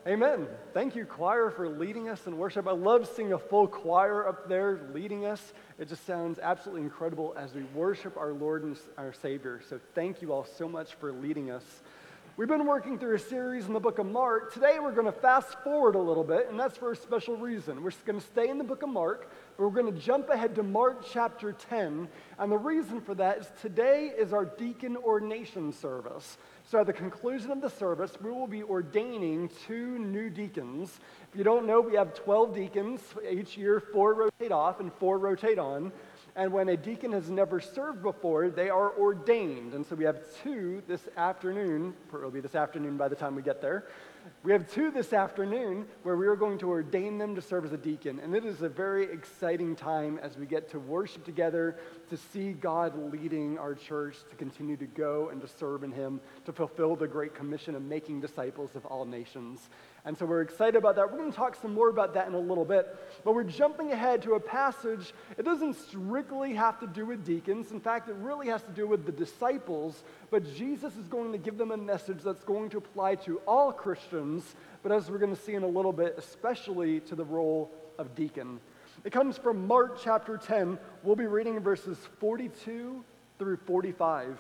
Amen. Thank you, choir, for leading us in worship. I love seeing a full choir up there leading us. It just sounds absolutely incredible as we worship our Lord and our Savior. So thank you all so much for leading us. We've been working through a series in the book of Mark. Today we're going to fast forward a little bit, and that's for a special reason. We're going to stay in the book of Mark, but we're going to jump ahead to Mark chapter 10. And the reason for that is today is our deacon ordination service. So at the conclusion of the service, we will be ordaining 2 new deacons. If you don't know, we have 12 deacons. Each year, 4 rotate off and 4 rotate on. And when a deacon has never served before, they are ordained. And so we have 2 this afternoon. It'll be this afternoon by the time we get there. We have 2 this afternoon where we are going to ordain them to serve as a deacon. And it is a very exciting time as we get to worship together, to see God leading our church to continue to go and to serve in Him, to fulfill the Great Commission of making disciples of all nations. And so we're excited about that. We're going to talk some more about that in a little bit. But we're jumping ahead to a passage. It doesn't strictly have to do with deacons. In fact, it really has to do with the disciples. But Jesus is going to give them a message that's going to apply to all Christians, but as we're going to see in a little bit, especially to the role of deacon. It comes from Mark chapter 10. We'll be reading verses 42 through 45.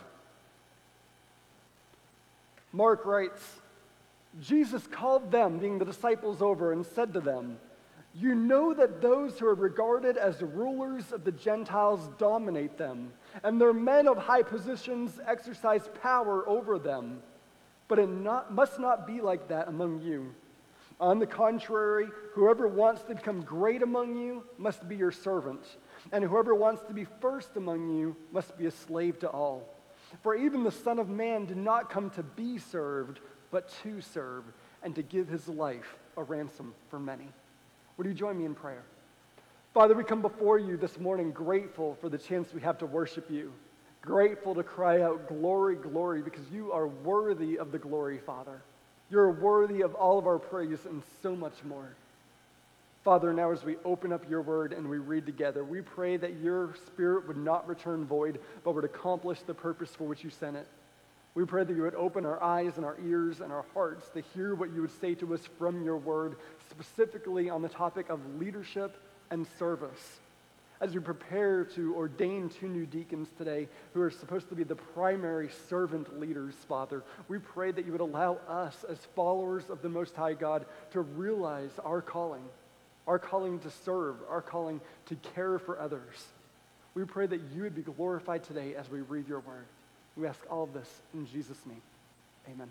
Mark writes, Jesus called them, being the disciples, over and said to them, "You know that those who are regarded as rulers of the Gentiles dominate them, and their men of high positions exercise power over them. But it must not be like that among you. On the contrary, whoever wants to become great among you must be your servant, and whoever wants to be first among you must be a slave to all. For even the Son of Man did not come to be served, but to serve, and to give his life a ransom for many." Would you join me in prayer? Father, we come before you this morning grateful for the chance we have to worship you. Grateful to cry out, "Glory, glory," because you are worthy of the glory, Father. You're worthy of all of our praise and so much more. Father, now as we open up your word and we read together, we pray that your Spirit would not return void, but would accomplish the purpose for which you sent it. We pray that you would open our eyes and our ears and our hearts to hear what you would say to us from your word, specifically on the topic of leadership and service. As we prepare to ordain 2 new deacons today who are supposed to be the primary servant leaders, Father, we pray that you would allow us as followers of the Most High God to realize our calling to serve, our calling to care for others. We pray that you would be glorified today as we read your word. We ask all of this in Jesus' name. Amen.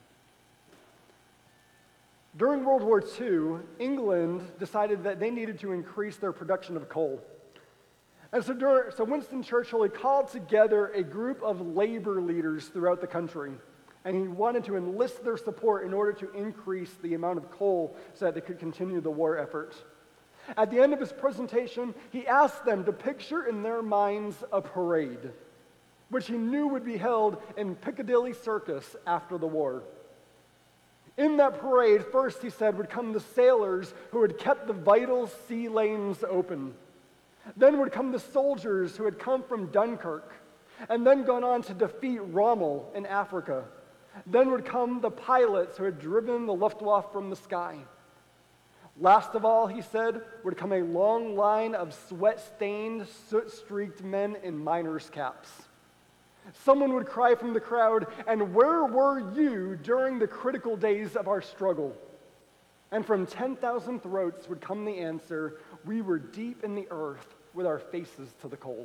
During World War II, England decided that they needed to increase their production of coal. And so Winston Churchill, he called together a group of labor leaders throughout the country. And he wanted to enlist their support in order to increase the amount of coal so that they could continue the war effort. At the end of his presentation, he asked them to picture in their minds a parade, which he knew would be held in Piccadilly Circus after the war. In that parade, first, he said, would come the sailors who had kept the vital sea lanes open. Then would come the soldiers who had come from Dunkirk, and then gone on to defeat Rommel in Africa. Then would come the pilots who had driven the Luftwaffe from the sky. Last of all, he said, would come a long line of sweat-stained, soot-streaked men in miners' caps. Someone would cry from the crowd, "And where were you during the critical days of our struggle?" And from 10,000 throats would come the answer, "We were deep in the earth with our faces to the coal."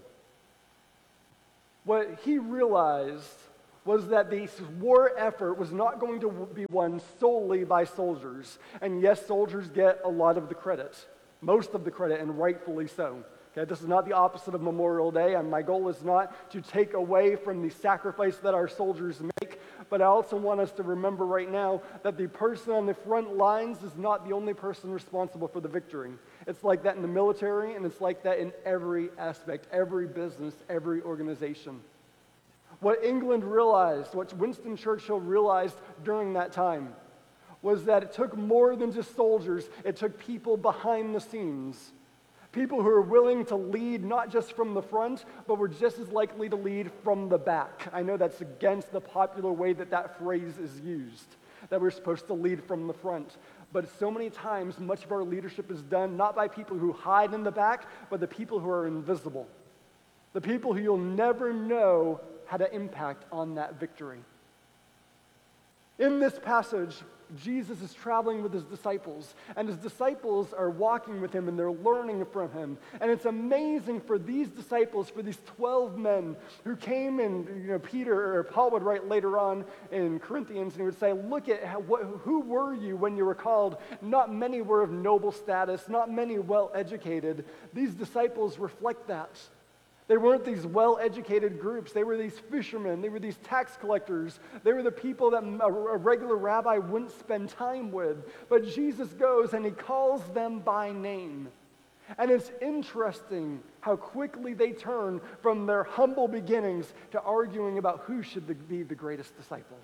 What he realized was that the war effort was not going to be won solely by soldiers. And yes, soldiers get a lot of the credit, most of the credit, and rightfully so. Okay, this is not the opposite of Memorial Day, and my goal is not to take away from the sacrifice that our soldiers make, but I also want us to remember right now that the person on the front lines is not the only person responsible for the victory. It's like that in the military, and it's like that in every aspect, every business, every organization. What England realized, what Winston Churchill realized during that time, was that it took more than just soldiers. It took people behind the scenes. People who are willing to lead not just from the front, but were just as likely to lead from the back. I know that's against the popular way that that phrase is used, that we're supposed to lead from the front. But so many times, much of our leadership is done not by people who hide in the back, but the people who are invisible. The people who you'll never know had an impact on that victory. In this passage, Jesus is traveling with his disciples, and his disciples are walking with him and they're learning from him. And it's amazing for these disciples, for these 12 men who came and, Peter or Paul would write later on in Corinthians, and he would say, look at who were you when you were called? Not many were of noble status, not many well-educated. These disciples reflect that. They weren't these well-educated groups. They were these fishermen. They were these tax collectors. They were the people that a regular rabbi wouldn't spend time with. But Jesus goes and he calls them by name. And it's interesting how quickly they turn from their humble beginnings to arguing about who should be the greatest disciple.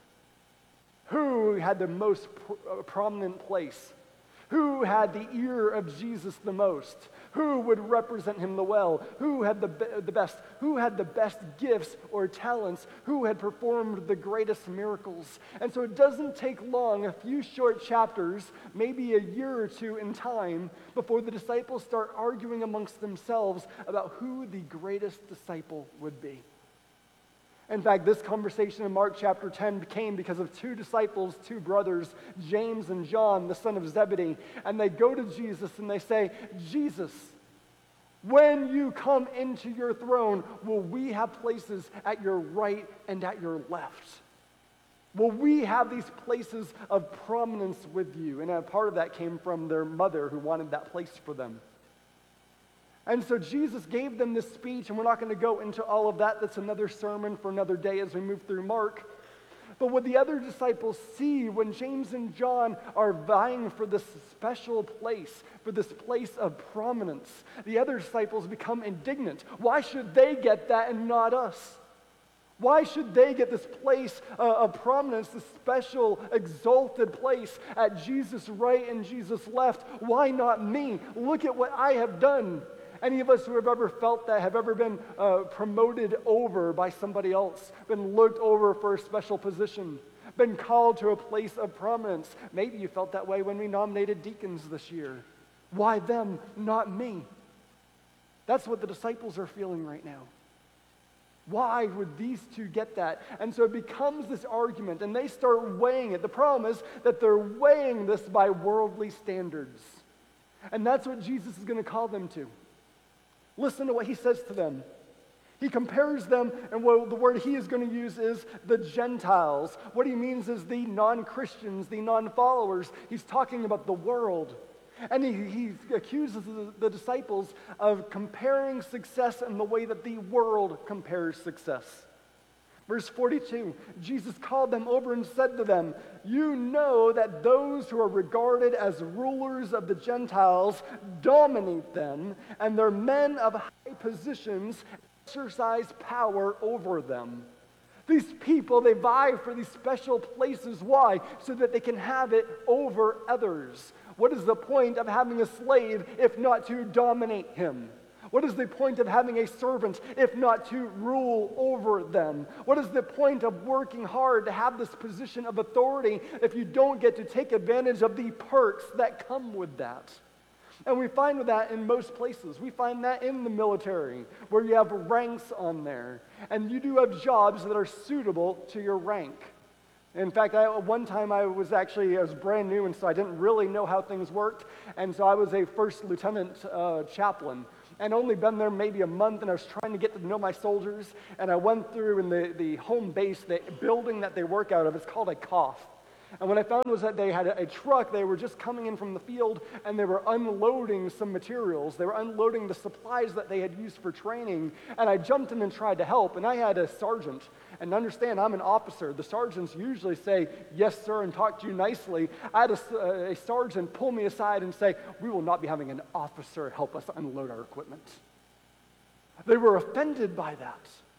Who had the most prominent place? Who had the ear of Jesus the most? Who would represent him the well? Who had the best? Who had the best gifts or talents? Who had performed the greatest miracles? And so it doesn't take long, a few short chapters, maybe a year or two in time, before the disciples start arguing amongst themselves about who the greatest disciple would be. In fact, this conversation in Mark chapter 10 came because of two disciples, two brothers, James and John, the son of Zebedee. And they go to Jesus and they say, Jesus, when you come into your throne, will we have places at your right and at your left? Will we have these places of prominence with you? And a part of that came from their mother who wanted that place for them. And so Jesus gave them this speech, and we're not going to go into all of that. That's another sermon for another day as we move through Mark. But what the other disciples see when James and John are vying for this special place, for this place of prominence, the other disciples become indignant. Why should they get that and not us? Why should they get this place of prominence, this special, exalted place at Jesus' right and Jesus' left? Why not me? Look at what I have done. Any of us who have ever felt that, have ever been promoted over by somebody else, been looked over for a special position, been called to a place of prominence. Maybe you felt that way when we nominated deacons this year. Why them, not me? That's what the disciples are feeling right now. Why would these two get that? And so it becomes this argument, and they start weighing it. The problem is that they're weighing this by worldly standards. And that's what Jesus is going to call them to. Listen to what he says to them. He compares them, and the word he is going to use is the Gentiles. What he means is the non-Christians, the non-followers. He's talking about the world. And he accuses the disciples of comparing success in the way that the world compares success. Verse 42, Jesus called them over and said to them, you know that those who are regarded as rulers of the Gentiles dominate them, and their men of high positions exercise power over them. These people, they vie for these special places. Why? So that they can have it over others. What is the point of having a slave if not to dominate him? What is the point of having a servant if not to rule over them? What is the point of working hard to have this position of authority if you don't get to take advantage of the perks that come with that? And we find that in most places. We find that in the military, where you have ranks on there. And you do have jobs that are suitable to your rank. In fact, one time I was brand new, and so I didn't really know how things worked. And so I was a first lieutenant chaplain. And only been there maybe a month, and I was trying to get to know my soldiers. And I went through in the home base, the building that they work out of, it's called a COF. And what I found was that they had a truck. They were just coming in from the field, and they were unloading some materials. They were unloading the supplies that they had used for training. And I jumped in and tried to help. And I had a sergeant. And understand, I'm an officer. The sergeants usually say, yes, sir, and talk to you nicely. I had a sergeant pull me aside and say, we will not be having an officer help us unload our equipment. They were offended by that.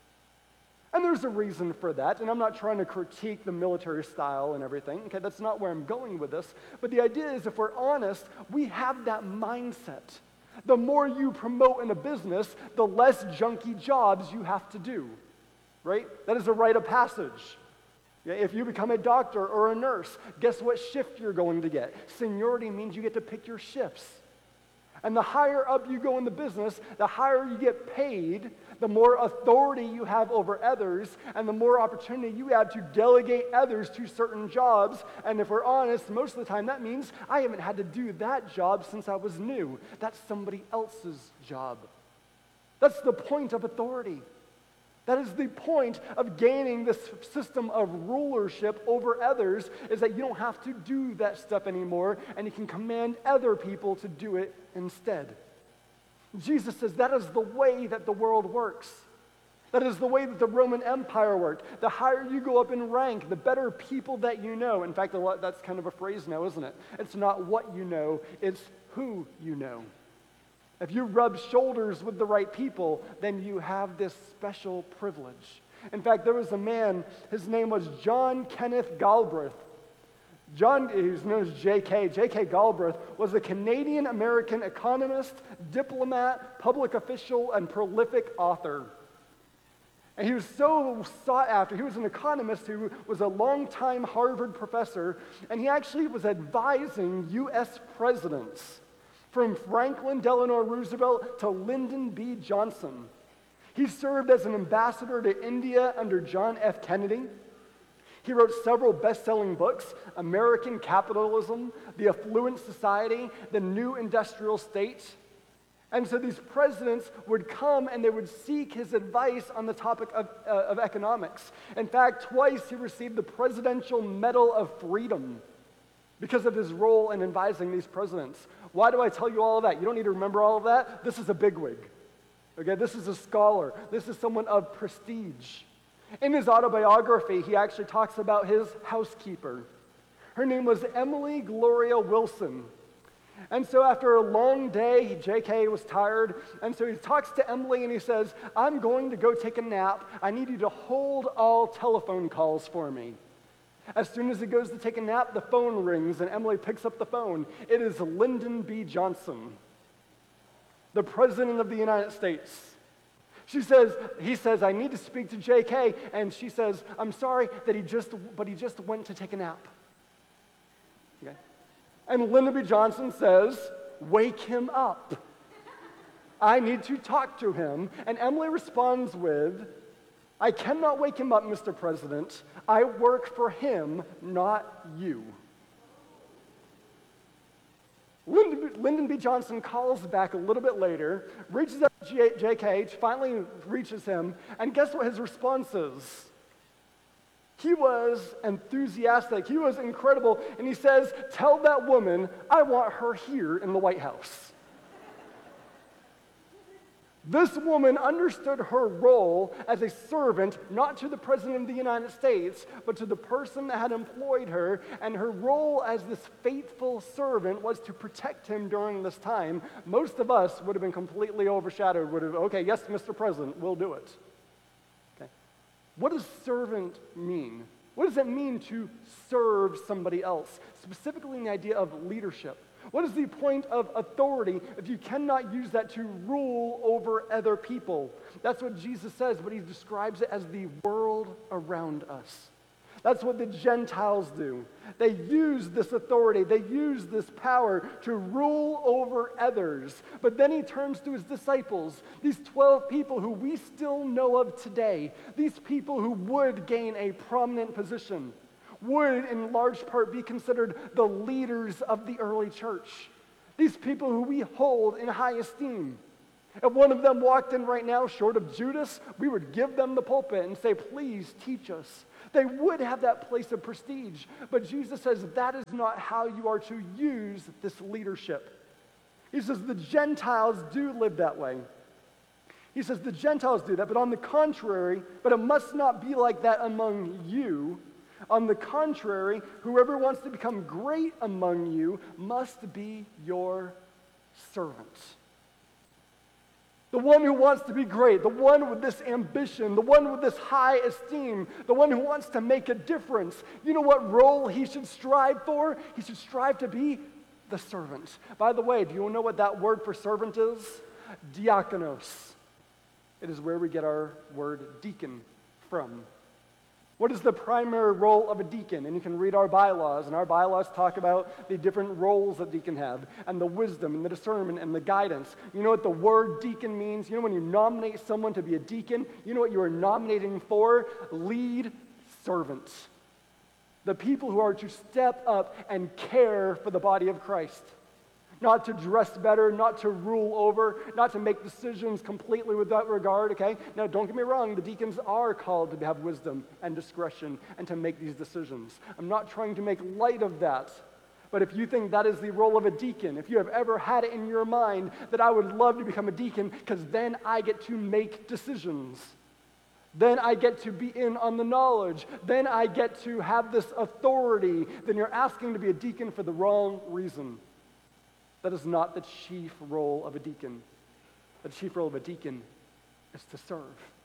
And there's a reason for that, and I'm not trying to critique the military style and everything. Okay, that's not where I'm going with this. But the idea is, if we're honest, we have that mindset. The more you promote in a business, the less junky jobs you have to do, right? That is a rite of passage. Yeah, if you become a doctor or a nurse, guess what shift you're going to get? Seniority means you get to pick your shifts. And the higher up you go in the business, the higher you get paid, the more authority you have over others, and the more opportunity you have to delegate others to certain jobs. And if we're honest, most of the time that means I haven't had to do that job since I was new. That's somebody else's job. That's the point of authority. That is the point of gaining this system of rulership over others, is that you don't have to do that stuff anymore, and you can command other people to do it instead. Jesus says that is the way that the world works. That is the way that the Roman Empire worked. The higher you go up in rank, the better people that you know. In fact, that's kind of a phrase now, isn't it? It's not what you know, it's who you know. If you rub shoulders with the right people, then you have this special privilege. In fact, there was a man, his name was John Kenneth Galbraith. John, he's known as J.K. J.K. Galbraith was a Canadian-American economist, diplomat, public official, and prolific author. And he was so sought after. He was an economist who was a longtime Harvard professor, and he actually was advising U.S. presidents from Franklin Delano Roosevelt to Lyndon B. Johnson. He served as an ambassador to India under John F. Kennedy. He wrote several best-selling books: American Capitalism, The Affluent Society, The New Industrial State. And so these presidents would come and they would seek his advice on the topic of economics. In fact, twice he received the Presidential Medal of Freedom because of his role in advising these presidents. Why do I tell you all of that? You don't need to remember all of that. This is a bigwig. Okay, this is a scholar. This is someone of prestige. In his autobiography, he actually talks about his housekeeper. Her name was Emily Gloria Wilson. And so after a long day, J.K. was tired, and so he talks to Emily and he says, "I'm going to go take a nap. I need you to hold all telephone calls for me." As soon as he goes to take a nap, the phone rings, and Emily picks up the phone. It is Lyndon B. Johnson, the President of the United States. He says, "I need to speak to J.K." And she says, "I'm sorry that he just went to take a nap." Okay? And Lyndon B. Johnson says, "Wake him up. I need to talk to him." And Emily responds with, "I cannot wake him up, Mr. President. I work for him, not you." Lyndon B. Johnson calls back a little bit later, reaches out to J.K., finally reaches him, and guess what his response is? He was enthusiastic. He was incredible. And he says, "Tell that woman I want her here in the White House." This woman understood her role as a servant, not to the President of the United States, but to the person that had employed her, and her role as this faithful servant was to protect him during this time. Most of us would have been completely overshadowed, "Okay, yes, Mr. President, we'll do it." Okay. What does servant mean? What does it mean to serve somebody else? Specifically in the idea of leadership. What is the point of authority if you cannot use that to rule over other people? That's what Jesus says, but he describes it as the world around us. That's what the Gentiles do. They use this authority, they use this power to rule over others. But then he turns to his disciples, these 12 people who we still know of today, these people who would gain a prominent position, would in large part be considered the leaders of the early church. These people who we hold in high esteem. If one of them walked in right now, short of Judas, we would give them the pulpit and say, "Please teach us." They would have that place of prestige. But Jesus says that is not how you are to use this leadership. He says the Gentiles do live that way. He says the Gentiles do that, but on the contrary, but it must not be like that among you. On the contrary, whoever wants to become great among you must be your servant. The one who wants to be great, the one with this ambition, the one with this high esteem, the one who wants to make a difference, you know what role he should strive for? He should strive to be the servant. By the way, do you know what that word for servant is? Diakonos. It is where we get our word deacon from. What is the primary role of a deacon? And you can read our bylaws, and our bylaws talk about the different roles that deacon have, and the wisdom, and the discernment, and the guidance. You know what the word deacon means? You know when you nominate someone to be a deacon, you know what you are nominating for? Lead servants. The people who are to step up and care for the body of Christ. Not to dress better, not to rule over, not to make decisions completely without regard, okay? Now, don't get me wrong, the deacons are called to have wisdom and discretion and to make these decisions. I'm not trying to make light of that. But if you think that is the role of a deacon, if you have ever had it in your mind that I would love to become a deacon because then I get to make decisions, then I get to be in on the knowledge, then I get to have this authority, then you're asking to be a deacon for the wrong reason. That is not the chief role of a deacon. The chief role of a deacon is to serve.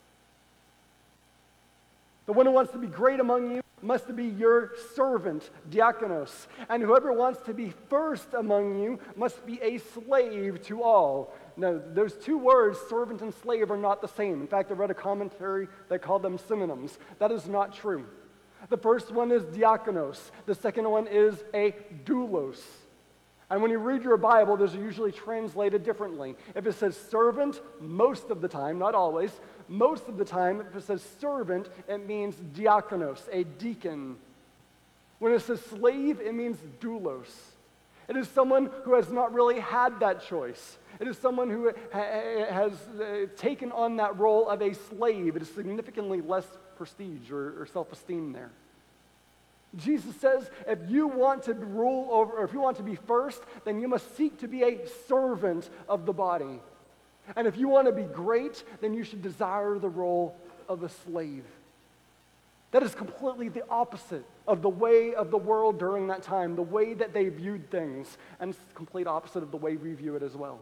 The one who wants to be great among you must be your servant, diakonos. And whoever wants to be first among you must be a slave to all. Now, those two words, servant and slave, are not the same. In fact, I read a commentary that called them synonyms. That is not true. The first one is diakonos. The second one is a doulos. And when you read your Bible, those are usually translated differently. If it says servant, most of the time, not always, most of the time, if it says servant, it means diakonos, a deacon. When it says slave, it means doulos. It is someone who has not really had that choice. It is someone who has taken on that role of a slave. It is significantly less prestige or self-esteem there. Jesus says, if you want to rule over, or if you want to be first, then you must seek to be a servant of the body. And if you want to be great, then you should desire the role of a slave. That is completely the opposite of the way of the world during that time, the way that they viewed things, and it's the complete opposite of the way we view it as well.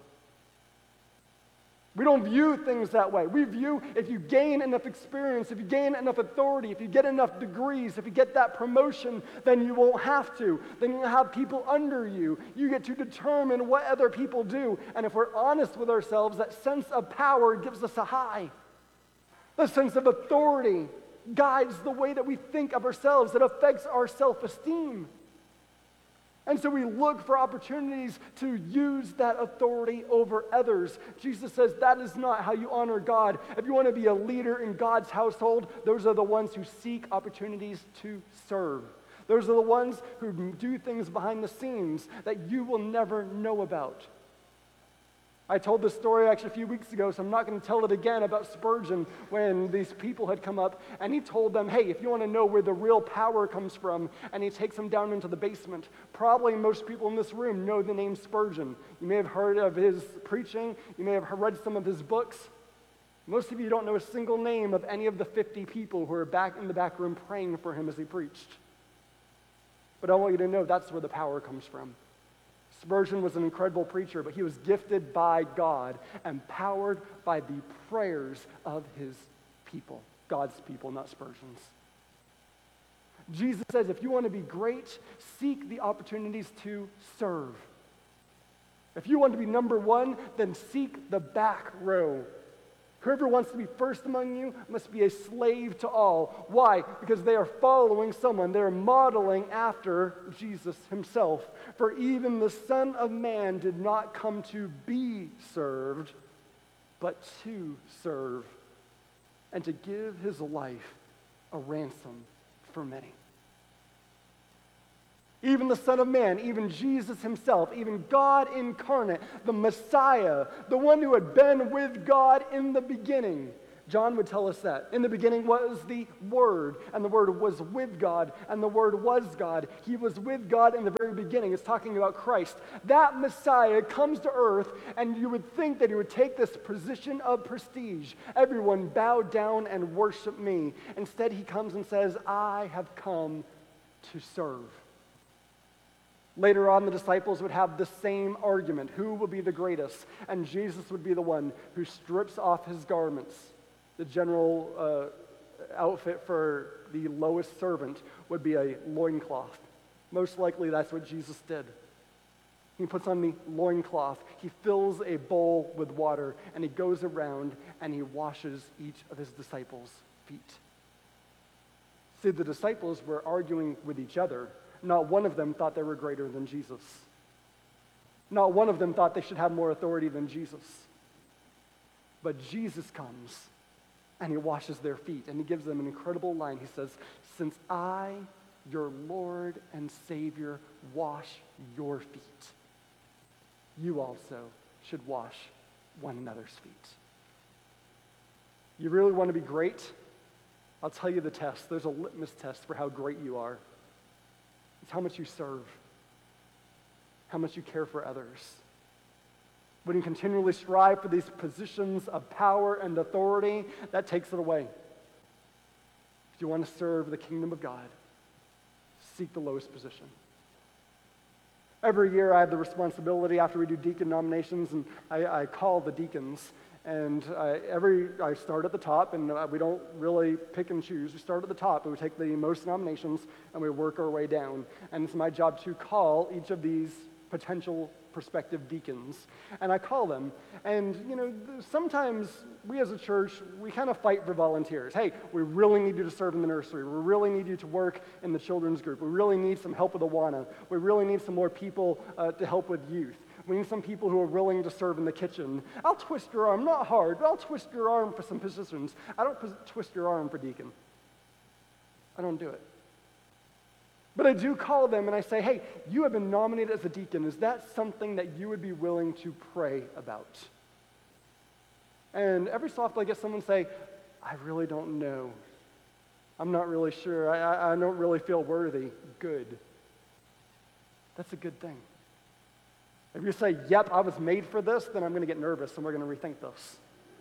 We don't view things that way. We view if you gain enough experience, if you gain enough authority, if you get enough degrees, if you get that promotion, then you won't have to. Then you'll have people under you. You get to determine what other people do. And if we're honest with ourselves, that sense of power gives us a high. The sense of authority guides the way that we think of ourselves. It affects our self-esteem. And so we look for opportunities to use that authority over others. Jesus says that is not how you honor God. If you want to be a leader in God's household, those are the ones who seek opportunities to serve. Those are the ones who do things behind the scenes that you will never know about. I told this story actually a few weeks ago, so I'm not going to tell it again, about Spurgeon when these people had come up, and he told them, hey, if you want to know where the real power comes from, and he takes them down into the basement. Probably most people in this room know the name Spurgeon. You may have heard of his preaching. You may have read some of his books. Most of you don't know a single name of any of the 50 people who are back in the back room praying for him as he preached. But I want you to know that's where the power comes from. Spurgeon was an incredible preacher, but he was gifted by God, empowered by the prayers of his people, God's people, not Spurgeon's. Jesus says, if you want to be great, seek the opportunities to serve. If you want to be number one, then seek the back row. Whoever wants to be first among you must be a slave to all. Why? Because they are following someone. They are modeling after Jesus himself. For even the Son of Man did not come to be served, but to serve, and to give his life a ransom for many. Even the Son of Man, even Jesus himself, even God incarnate, the Messiah, the one who had been with God in the beginning. John would tell us that. In the beginning was the Word, and the Word was with God, and the Word was God. He was with God in the very beginning. It's talking about Christ. That Messiah comes to earth, and you would think that he would take this position of prestige. Everyone bow down and worship me. Instead, he comes and says, I have come to serve. Later on, the disciples would have the same argument. Who will be the greatest? And Jesus would be the one who strips off his garments. The general outfit for the lowest servant would be a loincloth. Most likely that's what Jesus did. He puts on the loincloth. He fills a bowl with water, and he goes around and he washes each of his disciples' feet. See, the disciples were arguing with each other. Not one of them thought they were greater than Jesus. Not one of them thought they should have more authority than Jesus. But Jesus comes and he washes their feet, and he gives them an incredible line. He says, "Since I, your Lord and Savior, wash your feet, you also should wash one another's feet." You really want to be great? I'll tell you the test. There's a litmus test for how great you are. It's how much you serve, how much you care for others. When you continually strive for these positions of power and authority, that takes it away. If you want to serve the kingdom of God, seek the lowest position. Every year I have the responsibility, after we do deacon nominations, and I call the deacons. And I start at the top, and we don't really pick and choose. We start at the top, and we take the most nominations, and we work our way down. And it's my job to call each of these potential prospective deacons. And I call them. And, sometimes we as a church, we kind of fight for volunteers. Hey, we really need you to serve in the nursery. We really need you to work in the children's group. We really need some help with Awana. We really need some more people to help with youth. We need some people who are willing to serve in the kitchen. I'll twist your arm, not hard, but I'll twist your arm for some positions. I don't twist your arm for deacon. I don't do it. But I do call them and I say, hey, you have been nominated as a deacon. Is that something that you would be willing to pray about? And every so often I get someone say, I really don't know. I'm not really sure. I don't really feel worthy. Good. That's a good thing. If you say, yep, I was made for this, then I'm going to get nervous and we're going to rethink this.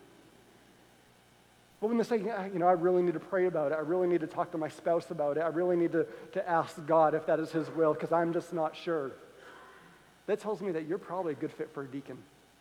But when they say, I really need to pray about it, I really need to talk to my spouse about it, I really need to ask God if that is his will, because I'm just not sure, that tells me that you're probably a good fit for a deacon.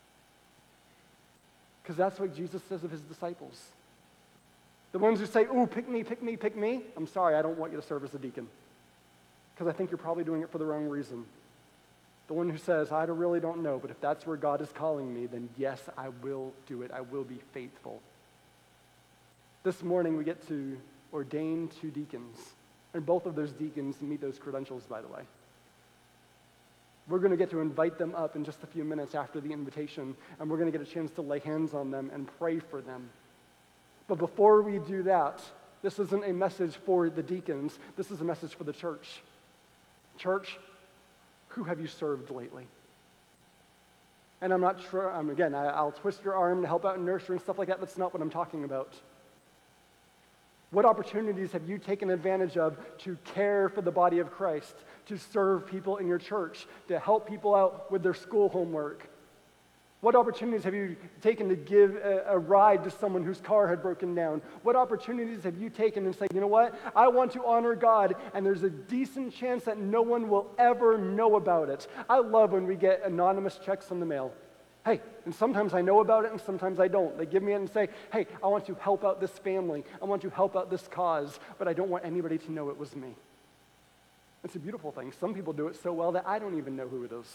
Because that's what Jesus says of his disciples. The ones who say, ooh, pick me, pick me, pick me, I'm sorry, I don't want you to serve as a deacon. Because I think you're probably doing it for the wrong reason. The one who says, I really don't know, but if that's where God is calling me, then yes, I will do it. I will be faithful. This morning we get to ordain 2 deacons, and both of those deacons meet those credentials, by the way. We're going to get to invite them up in just a few minutes after the invitation, and we're going to get a chance to lay hands on them and pray for them. But before we do that, this isn't a message for the deacons. This is a message for the church. Church, who have you served lately? And I'm not sure, I'll twist your arm to help out in nursery and stuff like that. That's not what I'm talking about. What opportunities have you taken advantage of to care for the body of Christ, to serve people in your church, to help people out with their school homework? What opportunities have you taken to give a ride to someone whose car had broken down? What opportunities have you taken and said, you know what, I want to honor God, and there's a decent chance that no one will ever know about it. I love when we get anonymous checks in the mail. Hey, and sometimes I know about it and sometimes I don't. They give me it and say, hey, I want to help out this family. I want to help out this cause, but I don't want anybody to know it was me. It's a beautiful thing. Some people do it so well that I don't even know who it is.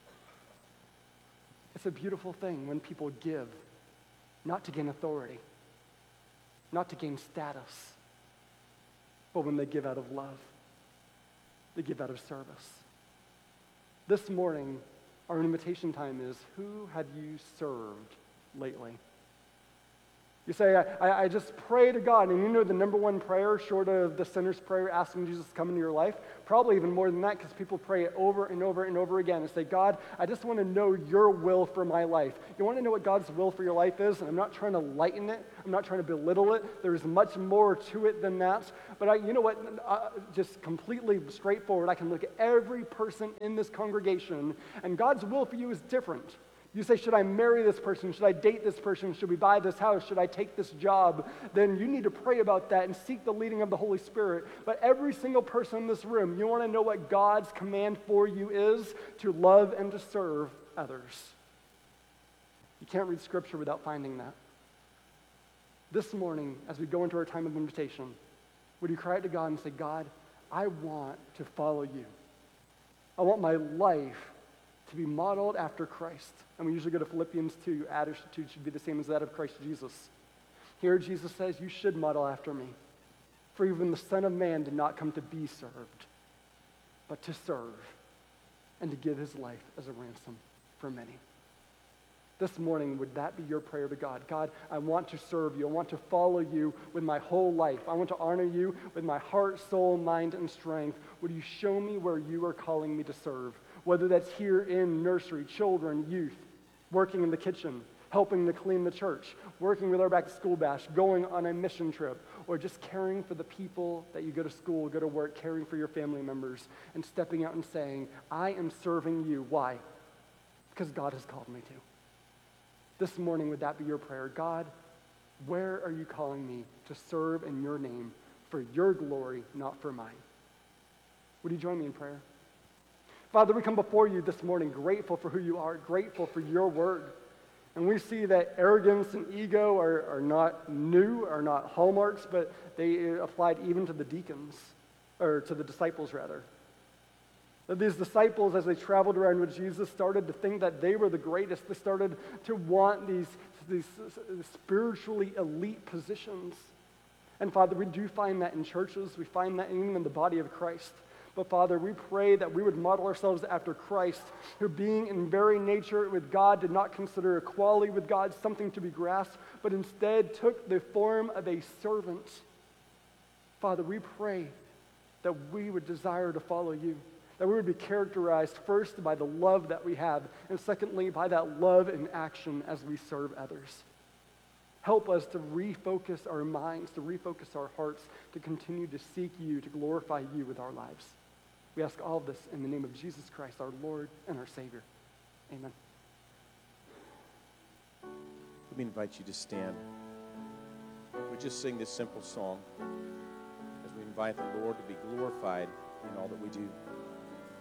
It's a beautiful thing when people give, not to gain authority, not to gain status, but when they give out of love. They give out of service. This morning, our invitation time is, who have you served lately? You say, I just pray to God, and you know the number one prayer, short of the sinner's prayer, asking Jesus to come into your life, probably even more than that, because people pray it over and over and over again and say, God, I just want to know your will for my life. You want to know what God's will for your life is? And I'm not trying to lighten it. I'm not trying to belittle it. There's much more to it than that. But you know what? Just completely straightforward, I can look at every person in this congregation, and God's will for you is different. You say, should I marry this person? Should I date this person? Should we buy this house? Should I take this job? Then you need to pray about that and seek the leading of the Holy Spirit. But every single person in this room, you want to know what God's command for you is? To love and to serve others. You can't read Scripture without finding that. This morning, as we go into our time of invitation, would you cry out to God and say, God, I want to follow you. I want my life to be modeled after Christ. And we usually go to Philippians 2, attitude should be the same as that of Christ Jesus. Here Jesus says, you should model after me. For even the Son of Man did not come to be served, but to serve and to give his life as a ransom for many. This morning, would that be your prayer to God? God, I want to serve you. I want to follow you with my whole life. I want to honor you with my heart, soul, mind, and strength. Would you show me where you are calling me to serve? Whether that's here in nursery, children, youth, working in the kitchen, helping to clean the church, working with our back-to-school bash, going on a mission trip, or just caring for the people that you go to school, go to work, caring for your family members, and stepping out and saying, I am serving you. Why? Because God has called me to. This morning, would that be your prayer? God, where are you calling me to serve in your name for your glory, not for mine? Would you join me in prayer? Father, we come before you this morning grateful for who you are, grateful for your word. And we see that arrogance and ego are not new, are not hallmarks, but they applied even to the deacons, or to the disciples rather. That these disciples, as they traveled around with Jesus, started to think that they were the greatest. They started to want these spiritually elite positions. And Father, we do find that in churches. We find that even in the body of Christ. But Father, we pray that we would model ourselves after Christ, who being in very nature with God did not consider equality with God something to be grasped, but instead took the form of a servant. Father, we pray that we would desire to follow you, that we would be characterized first by the love that we have, and secondly by that love in action as we serve others. Help us to refocus our minds, to refocus our hearts, to continue to seek you, to glorify you with our lives. We ask all of this in the name of Jesus Christ, our Lord and our Savior. Amen. Let me invite you to stand. We just sing this simple song as we invite the Lord to be glorified in all that we do.